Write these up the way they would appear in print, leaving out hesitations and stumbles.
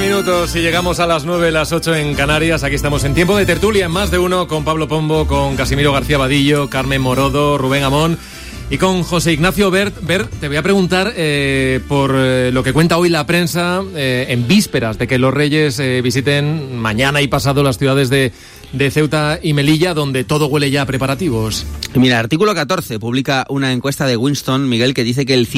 minutos y llegamos a las 9, las 8 en Canarias. Aquí estamos en tiempo de tertulia en Más de Uno con Pablo Pombo, con Casimiro García Vadillo, Carmen Morodo, Rubén Amón y con José Ignacio Bert. Bert, te voy a preguntar por lo que cuenta hoy la prensa en vísperas de que los Reyes visiten mañana y pasado las ciudades de Ceuta y Melilla, donde todo huele ya a preparativos. Mira, el artículo 14 publica una encuesta de Winston, Miguel, que dice que el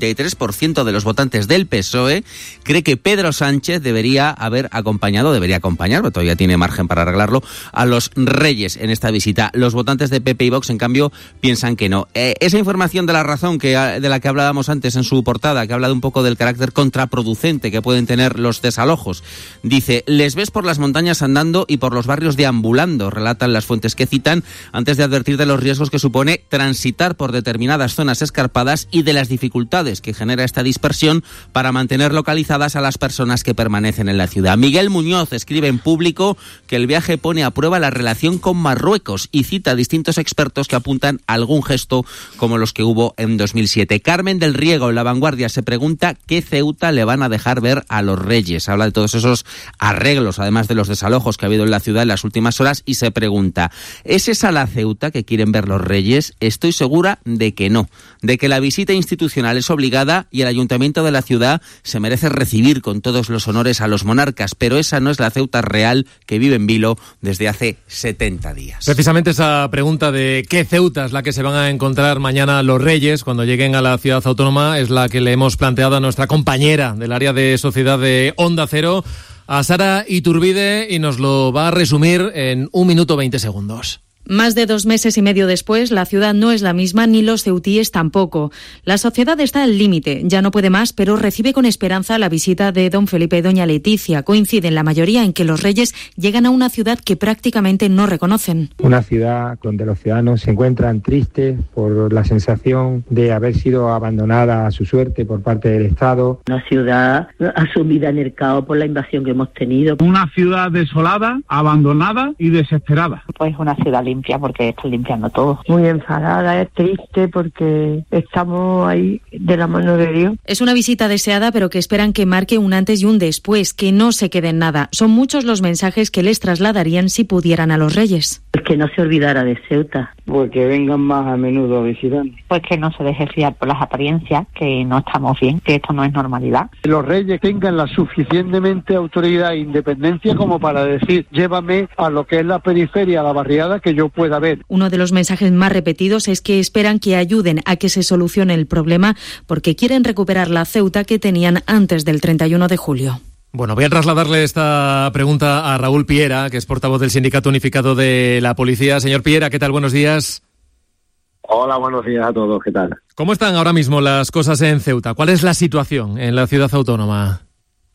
53% de los votantes del PSOE cree que Pedro Sánchez debería acompañar, pero todavía tiene margen para arreglarlo, a los Reyes en esta visita. Los votantes de PP y Vox, en cambio, piensan que no. Esa información de La Razón, de la que hablábamos antes en su portada, que habla de un poco del carácter contraproducente que pueden tener los desalojos, dice: les ves por las montañas andando y por los barrios deambulando, relatan las fuentes que citan, antes de advertir de los riesgos que supone transitar por determinadas zonas escarpadas y de las dificultades que genera esta dispersión para mantener localizadas a las personas que permanecen en la ciudad. Miguel Muñoz escribe en Público que el viaje pone a prueba la relación con Marruecos y cita a distintos expertos que apuntan a algún gesto como los que hubo en 2007. Carmen del Riego, en La Vanguardia, se pregunta qué Ceuta le van a dejar ver a los Reyes. Habla de todos esos arreglos, además de los desalojos que ha habido en la ciudad en las últimas horas, y se pregunta: ¿es esa la Ceuta que quieren ver los Reyes? Estoy segura de que no, de que la visita institucional es obligada y el ayuntamiento de la ciudad se merece recibir con todos los honores a los monarcas, pero esa no es la Ceuta real que vive en vilo desde hace 70 días. Precisamente esa pregunta de qué Ceuta es la que se van a encontrar mañana los Reyes cuando lleguen a la ciudad autónoma es la que le hemos planteado a nuestra compañera del área de sociedad de Onda Cero, a Sara Iturbide, y nos lo va a resumir en 1 minuto 20 segundos. Más de 2 meses y medio después, la ciudad no es la misma ni los ceutíes tampoco. La sociedad está al límite, ya no puede más, pero recibe con esperanza la visita de don Felipe y doña Leticia. Coinciden la mayoría en que los Reyes llegan a una ciudad que prácticamente no reconocen. Una ciudad donde los ciudadanos se encuentran tristes por la sensación de haber sido abandonada a su suerte por parte del Estado. Una ciudad asumida en el caos por la invasión que hemos tenido. Una ciudad desolada, abandonada y desesperada. Pues una ciudad limpia, porque están limpiando todo. Muy enfadada, es triste porque estamos ahí de la mano de Dios. Es una visita deseada, pero que esperan que marque un antes y un después, que no se quede en nada. Son muchos los mensajes que les trasladarían si pudieran a los Reyes. Pues que no se olvidara de Ceuta. Pues que vengan más a menudo a visitarnos. Pues que no se deje fiar por las apariencias, que no estamos bien, que esto no es normalidad. Que los Reyes tengan la suficientemente autoridad e independencia como para decir: llévame a lo que es la periferia, a la barriada, que yo pueda ver. Uno de los mensajes más repetidos es que esperan que ayuden a que se solucione el problema, porque quieren recuperar la Ceuta que tenían antes del 31 de julio. Bueno, voy a trasladarle esta pregunta a Raúl Piera, que es portavoz del Sindicato Unificado de la Policía. Señor Piera, ¿qué tal? Buenos días. Hola, buenos días a todos. ¿Qué tal? ¿Cómo están ahora mismo las cosas en Ceuta? ¿Cuál es la situación en la ciudad autónoma?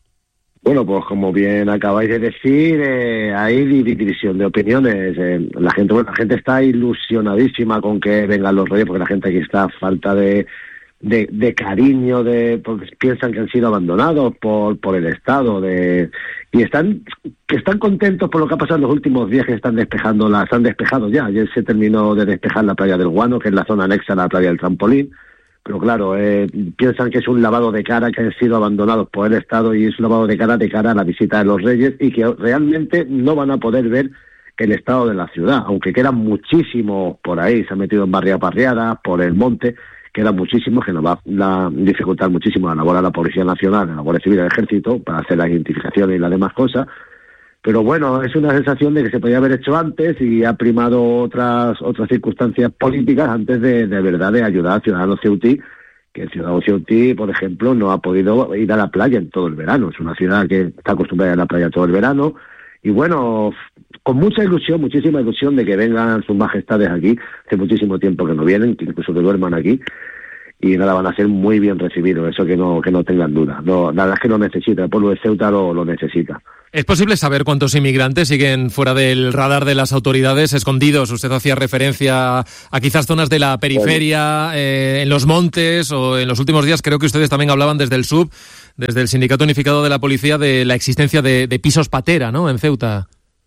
Bueno, pues como bien acabáis de decir, hay división de opiniones. La gente está ilusionadísima con que vengan los Reyes, porque la gente aquí está a falta de cariño, porque piensan que han sido abandonados por el Estado, y están contentos por lo que ha pasado en los últimos días, que se han despejado ya. Ayer se terminó de despejar la playa del Guano, que es la zona anexa a la playa del Trampolín. Pero claro, piensan que es un lavado de cara, que han sido abandonados por el Estado, y es un lavado de cara a la visita de los Reyes, y que realmente no van a poder ver el estado de la ciudad, aunque quedan muchísimos por ahí. Se han metido en barriadas, por el monte, quedan muchísimos, que nos va a dificultar muchísimo la labor de la Policía Nacional, la Guardia Civil y el Ejército para hacer las identificaciones y las demás cosas. Pero bueno, es una sensación de que se podía haber hecho antes, y ha primado otras circunstancias políticas antes de verdad de ayudar al ciudadano ceutí, que el ciudadano ceutí, por ejemplo, no ha podido ir a la playa en todo el verano. Es una ciudad que está acostumbrada a ir a la playa todo el verano, y bueno, con mucha ilusión, muchísima ilusión de que vengan sus majestades aquí. Hace muchísimo tiempo que no vienen, que incluso que duerman aquí. Y nada, van a ser muy bien recibidos, eso que no tengan duda. No, la verdad es que lo necesita, el pueblo de Ceuta lo necesita. ¿Es posible saber cuántos inmigrantes siguen fuera del radar de las autoridades, escondidos? Usted hacía referencia a quizás zonas de la periferia, en los montes, o en los últimos días creo que ustedes también hablaban desde el SUB, desde el Sindicato Unificado de la Policía, de la existencia de pisos patera, ¿no?, en Ceuta.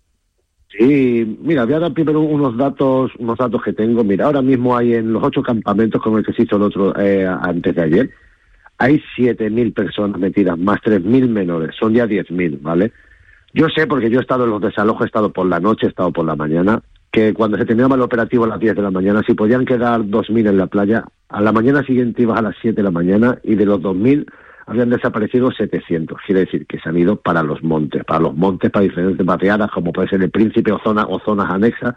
Sí, mira, voy a dar primero unos datos que tengo. Mira, ahora mismo hay en los 8 campamentos, como el que se hizo el otro antes de ayer, hay 7.000 personas metidas, más 3.000 menores, son ya 10.000, ¿vale? Yo sé, porque yo he estado en los desalojos, he estado por la noche, he estado por la mañana, que cuando se terminaba el operativo a las 10 de la mañana, si podían quedar 2.000 en la playa, a la mañana siguiente ibas a las 7 de la mañana y de los 2.000 habían desaparecido 700. Quiere decir que se han ido para los montes, para diferentes barriadas, como puede ser el Príncipe o zonas anexas.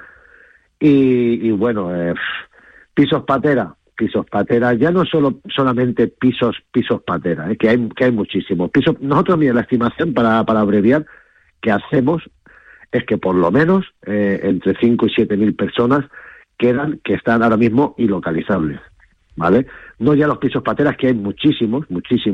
Y bueno, pisos patera, ya no solamente pisos patera, que hay muchísimos pisos. Nosotros, mira, la estimación para abreviar que hacemos es que por lo menos entre 5 y 7.000 personas que están ahora mismo ilocalizables, ¿vale? No ya los pisos pateras, que hay muchísimos,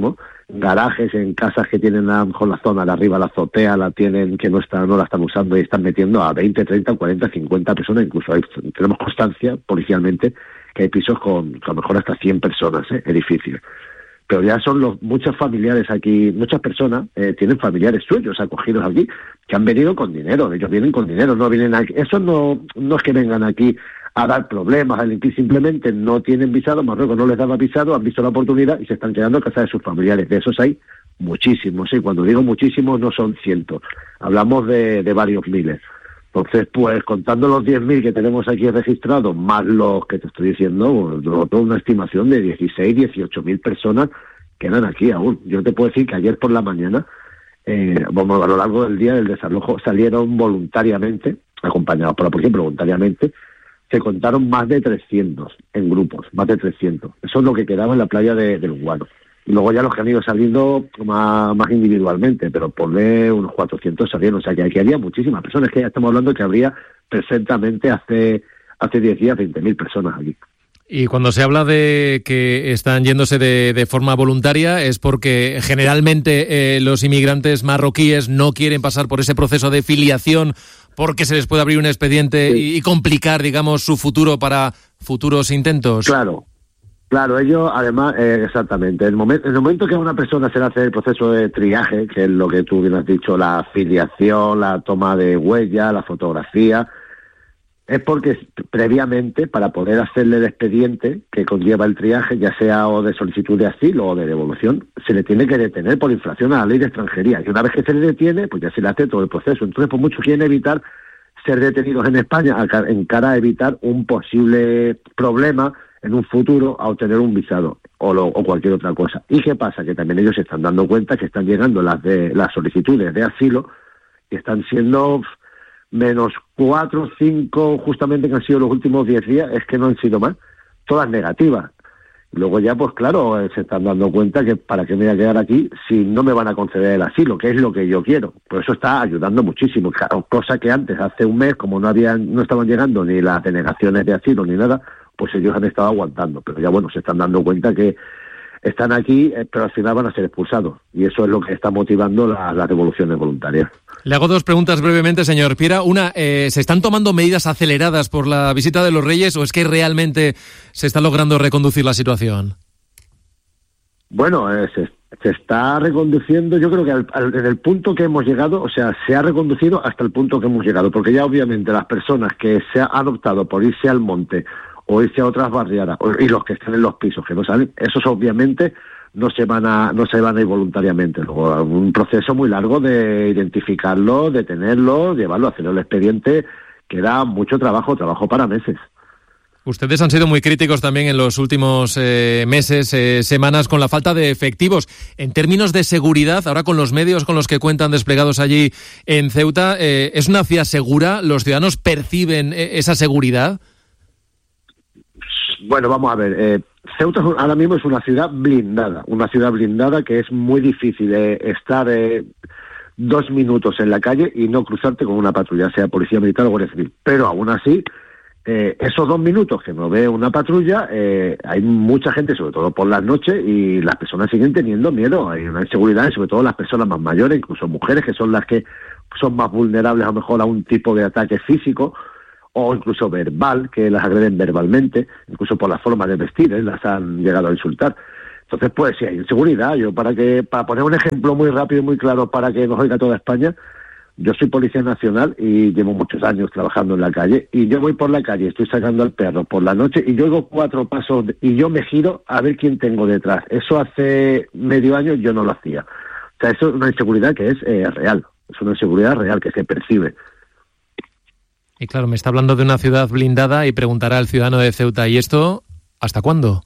garajes en casas que tienen a lo mejor la zona de arriba, la azotea, la tienen que no la están usando y están metiendo a 20, 30, 40, 50 personas, incluso tenemos constancia policialmente que hay pisos con a lo mejor hasta 100 personas, edificios. Pero ya son muchos familiares aquí, muchas personas tienen familiares suyos acogidos aquí, que han venido con dinero, ellos vienen con dinero, no vienen aquí. Eso no es que vengan aquí a dar problemas, a delinquir, simplemente no tienen visado, Marruecos no les daba visado, han visto la oportunidad y se están quedando en casa de sus familiares. De esos hay muchísimos, y cuando digo muchísimos no son cientos, hablamos de varios miles. Entonces, pues contando los 10.000 que tenemos aquí registrados, más los que te estoy diciendo, toda una estimación de 16, 18.000 personas quedan aquí aún. Yo te puedo decir que ayer por la mañana, a lo largo del día del desalojo, salieron voluntariamente, acompañados por la policía, pero voluntariamente, se contaron más de 300 en grupos, más de 300. Eso es lo que quedaba en la playa del Guano. Y luego ya los que han ido saliendo más individualmente, pero ponle unos 400 salieron. O sea que aquí había muchísimas personas, que ya estamos hablando que habría perfectamente hace 10 días 20.000 personas aquí. Y cuando se habla de que están yéndose de forma voluntaria, es porque generalmente los inmigrantes marroquíes no quieren pasar por ese proceso de filiación porque se les puede abrir un expediente y complicar, digamos, su futuro para futuros intentos. Claro, ellos además, exactamente, en el momento que a una persona se le hace el proceso de triaje, que es lo que tú bien has dicho, la filiación, la toma de huella, la fotografía, es porque previamente, para poder hacerle el expediente que conlleva el triaje, ya sea o de solicitud de asilo o de devolución, se le tiene que detener por infracción a la ley de extranjería. Y una vez que se le detiene, pues ya se le hace todo el proceso. Entonces, pues muchos quieren evitar ser detenidos en España en cara a evitar un posible problema en un futuro a obtener un visado o cualquier otra cosa. ¿Y qué pasa? Que también ellos se están dando cuenta que están llegando las solicitudes de asilo y están siendo menos 4 o 5 justamente que han sido los últimos 10 días, es que no han sido más, todas negativas. Luego ya, pues claro, se están dando cuenta que para qué me voy a quedar aquí si no me van a conceder el asilo, que es lo que yo quiero. Por eso está ayudando muchísimo, cosa que antes, hace un mes, como no estaban llegando ni las denegaciones de asilo ni nada, pues ellos han estado aguantando. Pero ya bueno, se están dando cuenta que están aquí, pero al final van a ser expulsados. Y eso es lo que está motivando las devoluciones voluntarias. Le hago 2 preguntas brevemente, señor Piera. Una, ¿se están tomando medidas aceleradas por la visita de los Reyes o es que realmente se está logrando reconducir la situación? Bueno, se está reconduciendo, yo creo que en el punto que hemos llegado, o sea, se ha reconducido hasta el punto que hemos llegado, porque ya obviamente las personas que se han optado por irse al monte o irse a otras barriadas, y los que están en los pisos que no salen, esos obviamente no se van a ir voluntariamente. Luego un proceso muy largo de identificarlo, detenerlo, llevarlo, hacerlo el expediente, que da mucho trabajo para meses. Ustedes han sido muy críticos también en los últimos meses, semanas, con la falta de efectivos. En términos de seguridad, ahora con los medios con los que cuentan desplegados allí en Ceuta, ¿es una ciudad segura? ¿Los ciudadanos perciben esa seguridad? Bueno, vamos a ver. Ceuta ahora mismo es una ciudad blindada que es muy difícil estar 2 minutos en la calle y no cruzarte con una patrulla, sea policía militar o guardia civil. Pero aún así, esos 2 minutos que no ve una patrulla, hay mucha gente, sobre todo por las noches, y las personas siguen teniendo miedo. Hay una inseguridad, sobre todo las personas más mayores, incluso mujeres, que son las que son más vulnerables a lo mejor a un tipo de ataque físico o incluso verbal, que las agreden verbalmente, incluso por la forma de vestir, las han llegado a insultar. Entonces, pues sí, hay inseguridad. Para poner un ejemplo muy rápido y muy claro para que nos oiga toda España, Yo soy policía nacional y llevo muchos años trabajando en la calle, y yo voy por la calle, estoy sacando al perro por la noche y yo oigo 4 pasos y yo me giro a ver quién tengo detrás. Eso hace medio año yo no lo hacía. O sea, eso es una inseguridad que es real, es una inseguridad real que se percibe. Y claro, me está hablando de una ciudad blindada y preguntará al ciudadano de Ceuta, ¿y esto hasta cuándo?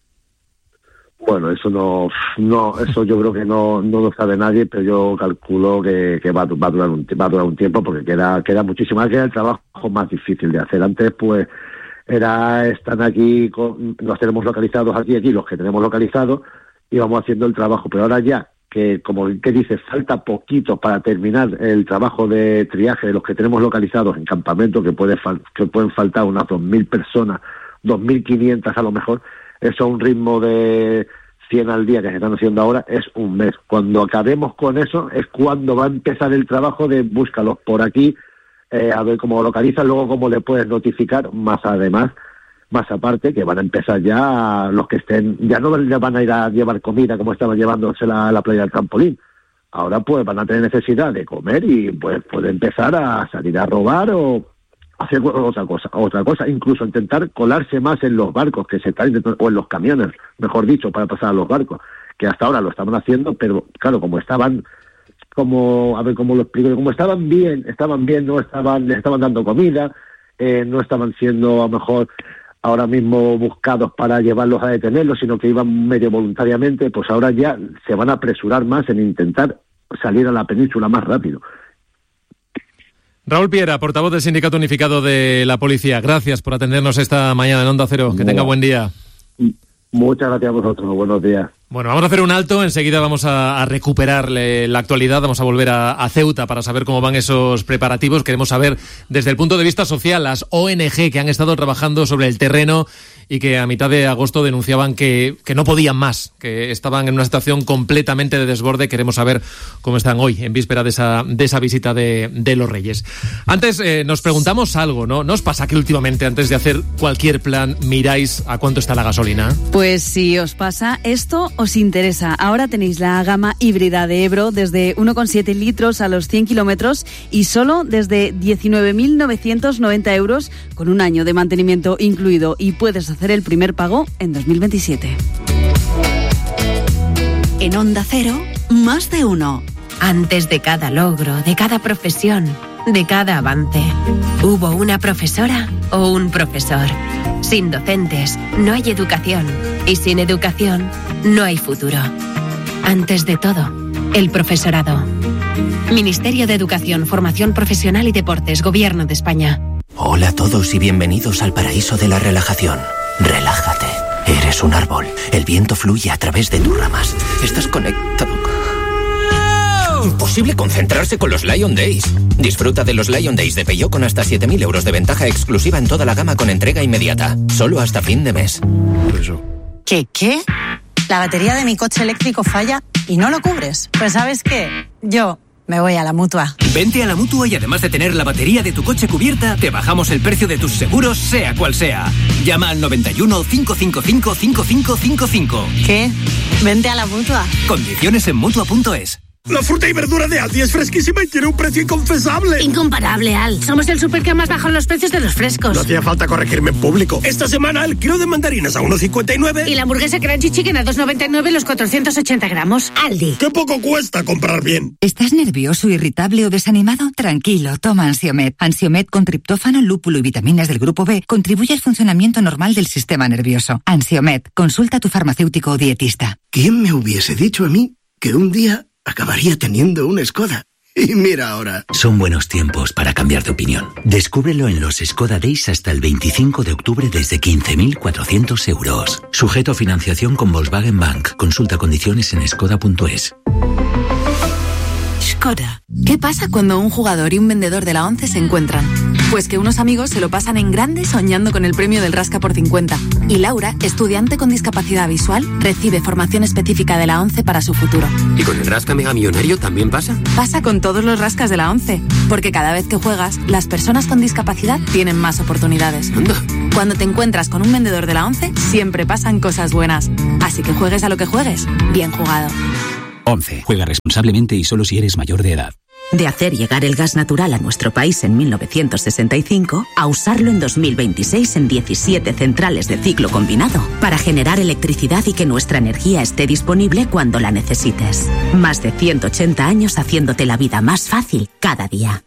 Bueno, eso eso yo creo que no lo sabe nadie, pero yo calculo que va a durar un tiempo, porque queda muchísimo, queda el trabajo más difícil de hacer. Antes, pues, están aquí, los tenemos localizados aquí, los que tenemos localizados, y vamos haciendo el trabajo, pero ahora ya, que como que dices, falta poquito para terminar el trabajo de triaje de los que tenemos localizados en campamento, que pueden faltar unas 2.000 personas, 2.500 a lo mejor. Eso a un ritmo de 100 al día que se están haciendo ahora es un mes. Cuando acabemos con eso es cuando va a empezar el trabajo de búscalos por aquí, a ver cómo localizan, luego cómo le puedes notificar, más aparte que van a empezar ya los que estén, ya no les van a ir a llevar comida como estaban llevándose a la playa del trampolín. Ahora pues van a tener necesidad de comer y pues pueden empezar a salir a robar o hacer otra cosa, incluso intentar colarse más en los barcos que se están intentando, o en los camiones, mejor dicho, para pasar a los barcos, que hasta ahora lo estaban haciendo, pero claro, como estaban, a ver cómo lo explico, como estaban bien, les estaban dando comida, no estaban siendo a lo mejor ahora mismo buscados para llevarlos a detenerlos, sino que iban medio voluntariamente, pues ahora ya se van a apresurar más en intentar salir a la península más rápido. Raúl Piera, portavoz del Sindicato Unificado de la Policía, gracias por atendernos esta mañana en Onda Cero. Que tenga buen día. Muchas gracias a vosotros, buenos días. Bueno, vamos a hacer un alto, enseguida vamos a recuperar la actualidad, vamos a volver a Ceuta para saber cómo van esos preparativos. Queremos saber desde el punto de vista social las ONG que han estado trabajando sobre el terreno y que a mitad de agosto denunciaban que no podían más, que estaban en una situación completamente de desborde. Queremos saber cómo están hoy, en víspera de esa visita de los Reyes. Antes nos preguntamos algo, ¿no? ¿No os pasa que últimamente, antes de hacer cualquier plan, miráis a cuánto está la gasolina? Pues si os pasa, esto os interesa. Ahora tenéis la gama híbrida de Ebro desde 1,7 litros a los 100 kilómetros y solo desde 19.990 euros con un año de mantenimiento incluido, y puedes hacer el primer pago en 2027. En Onda Cero, más de uno. Antes de cada logro, de cada profesión, de cada avance, hubo una profesora o un profesor. Sin docentes no hay educación, y sin educación no hay futuro. Antes de todo, el profesorado. Ministerio de Educación, Formación Profesional y Deportes, Gobierno de España. Hola a todos y bienvenidos al paraíso de la relajación. Relájate. Eres un árbol. El viento fluye a través de tus ramas. Estás conectado. Imposible concentrarse con los Lion Days. Disfruta de los Lion Days de Peugeot con hasta 7.000 euros de ventaja exclusiva en toda la gama con entrega inmediata. Solo hasta fin de mes. ¿Qué? La batería de mi coche eléctrico falla y no lo cubres. Pues ¿sabes qué? Yo me voy a la Mutua. Vente a la Mutua y además de tener la batería de tu coche cubierta, te bajamos el precio de tus seguros, sea cual sea. Llama al 91 555 5555. ¿Qué? Vente a la Mutua. Condiciones en Mutua.es. La fruta y verdura de Aldi es fresquísima y tiene un precio inconfesable. Incomparable, Al. Somos el súper que más bajan los precios de los frescos. No hacía falta corregirme en público. Esta semana el kilo de mandarinas a 1,59. Y la hamburguesa Crunchy Chicken a 2,99 los 480 gramos. Aldi. ¡Qué poco cuesta comprar bien! ¿Estás nervioso, irritable o desanimado? Tranquilo, toma Ansiomed. Ansiomed con triptófano, lúpulo y vitaminas del grupo B contribuye al funcionamiento normal del sistema nervioso. Ansiomed, consulta a tu farmacéutico o dietista. ¿Quién me hubiese dicho a mí que un día acabaría teniendo una Skoda? Y mira ahora. Son buenos tiempos para cambiar de opinión. Descúbrelo en los Skoda Days hasta el 25 de octubre desde 15.400 euros. Sujeto a financiación con Volkswagen Bank. Consulta condiciones en skoda.es. Skoda. ¿Qué pasa cuando un jugador y un vendedor de la ONCE se encuentran? Pues que unos amigos se lo pasan en grande soñando con el premio del Rasca por 50. Y Laura, estudiante con discapacidad visual, recibe formación específica de la ONCE para su futuro. ¿Y con el Rasca Mega Millonario también pasa? Pasa con todos los rascas de la ONCE, porque cada vez que juegas, las personas con discapacidad tienen más oportunidades. ¿Anda? Cuando te encuentras con un vendedor de la ONCE, siempre pasan cosas buenas. Así que juegues a lo que juegues, bien jugado. 11. Juega responsablemente y solo si eres mayor de edad. De hacer llegar el gas natural a nuestro país en 1965 a usarlo en 2026 en 17 centrales de ciclo combinado para generar electricidad y que nuestra energía esté disponible cuando la necesites. Más de 180 años haciéndote la vida más fácil cada día.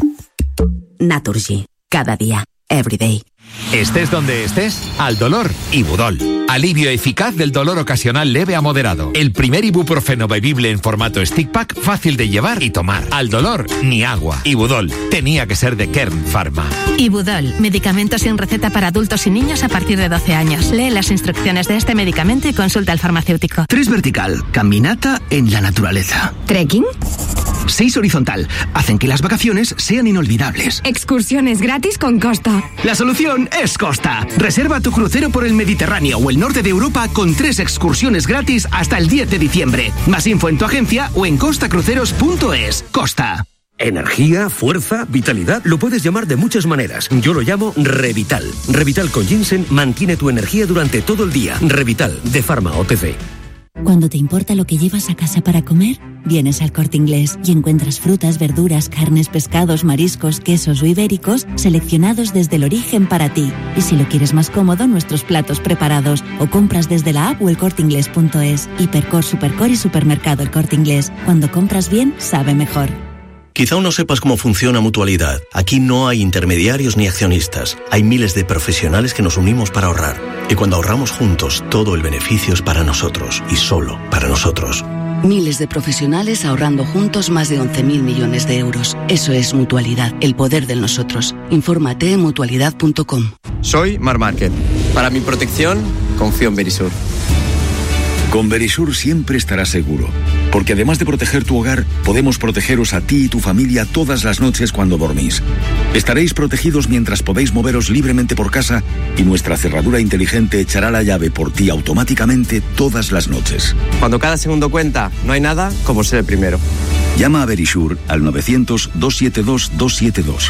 Naturgy. Cada día. Everyday. Estés donde estés, al dolor, Ibudol. Alivio eficaz del dolor ocasional leve a moderado. El primer ibuprofeno bebible en formato stick pack, fácil de llevar y tomar. Al dolor, ni agua. Ibudol. Tenía que ser de Kern Pharma. Ibudol. Medicamento sin receta para adultos y niños a partir de 12 años. Lee las instrucciones de este medicamento y consulta al farmacéutico. 3 vertical. Caminata en la naturaleza. ¿Trekking? 6 horizontal. Hacen que las vacaciones sean inolvidables. Excursiones gratis con Costa. La solución es Costa. Reserva tu crucero por el Mediterráneo o el norte de Europa con 3 excursiones gratis hasta el 10 de diciembre. Más info en tu agencia o en costacruceros.es. Costa. Energía, fuerza, vitalidad, lo puedes llamar de muchas maneras. Yo lo llamo Revital. Revital con ginseng mantiene tu energía durante todo el día. Revital, de Pharma OTC. Cuando te importa lo que llevas a casa para comer, vienes al Corte Inglés y encuentras frutas, verduras, carnes, pescados, mariscos, quesos o ibéricos seleccionados desde el origen para ti. Y si lo quieres más cómodo, nuestros platos preparados o compras desde la app o el corteinglés.es. Hipercor, Supercor y Supermercado El Corte Inglés. Cuando compras bien, sabe mejor. Quizá aún no sepas cómo funciona Mutualidad. Aquí no hay intermediarios ni accionistas. Hay miles de profesionales que nos unimos para ahorrar. Y cuando ahorramos juntos, todo el beneficio es para nosotros y solo para nosotros. Miles de profesionales ahorrando juntos más de 11.000 millones de euros. Eso es Mutualidad, el poder de nosotros. Infórmate en mutualidad.com. Soy Mar Márquez. Para mi protección, confío en Verisur. Con Verisur siempre estarás seguro, porque además de proteger tu hogar, podemos protegeros a ti y tu familia todas las noches cuando dormís. Estaréis protegidos mientras podéis moveros libremente por casa y nuestra cerradura inteligente echará la llave por ti automáticamente todas las noches. Cuando cada segundo cuenta, no hay nada como ser el primero. Llama a Verisur al 900-272-272.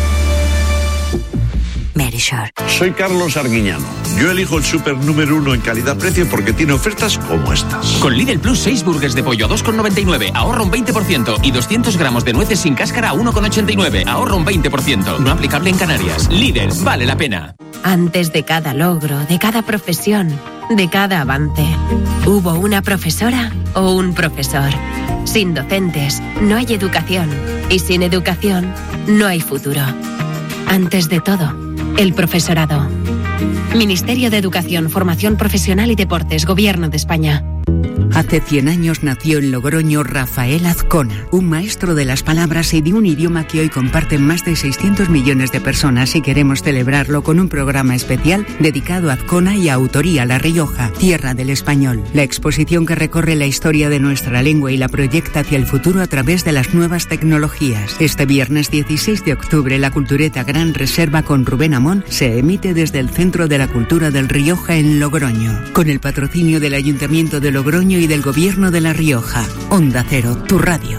Verisur. Soy Carlos Arguiñano. Yo elijo el súper número 1 en calidad-precio porque tiene ofertas como estas. Con Lidl Plus 6 burgers de pollo a 2,99, ahorra un 20% y 200 gramos de nueces sin cáscara a 1,89, ahorra un 20%. No aplicable en Canarias. Lidl, vale la pena. Antes de cada logro, de cada profesión, de cada avance, hubo una profesora o un profesor. Sin docentes, no hay educación. Y sin educación, no hay futuro. Antes de todo, el profesorado. Ministerio de Educación, Formación Profesional y Deportes, Gobierno de España. Hace 100 años nació en Logroño Rafael Azcona, un maestro de las palabras y de un idioma que hoy comparten más de 600 millones de personas, y queremos celebrarlo con un programa especial dedicado a Azcona y a Autoría La Rioja, Tierra del Español. La exposición que recorre la historia de nuestra lengua y la proyecta hacia el futuro a través de las nuevas tecnologías. Este viernes 16 de octubre, la cultureta Gran Reserva con Rubén Amón se emite desde el Centro de la Cultura del Rioja en Logroño, con el patrocinio del Ayuntamiento de Logroño y del Gobierno de La Rioja. Onda Cero, tu radio.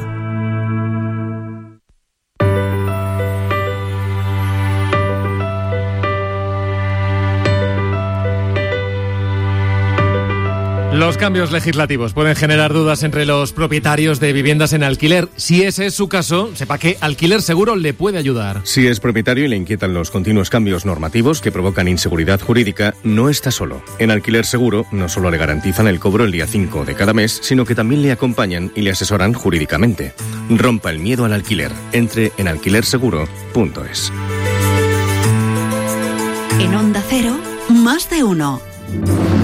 Los cambios legislativos pueden generar dudas entre los propietarios de viviendas en alquiler. Si ese es su caso, sepa que Alquiler Seguro le puede ayudar. Si es propietario y le inquietan los continuos cambios normativos que provocan inseguridad jurídica, no está solo. En Alquiler Seguro no solo le garantizan el cobro el día 5 de cada mes, sino que también le acompañan y le asesoran jurídicamente. Rompa el miedo al alquiler. Entre en alquilerseguro.es. En Onda Cero, más de uno.